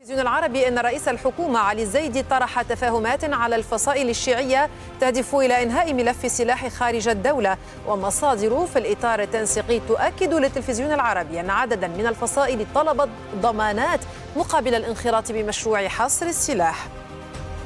التلفزيون العربي أن رئيس الحكومة علي الزيدي طرح تفاهمات على الفصائل الشيعية تهدف إلى إنهاء ملف السلاح خارج الدولة. ومصادر في الإطار التنسيقي تؤكد للتلفزيون العربي أن عددا من الفصائل طلبت ضمانات مقابل الانخراط بمشروع حصر السلاح.